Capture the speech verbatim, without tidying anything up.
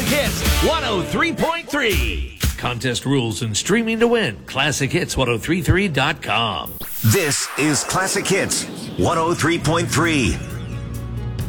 Hits one oh three point three. Contest rules and streaming to win. Classic Hits ten thirty-three dot com. This is Classic Hits one oh three point three.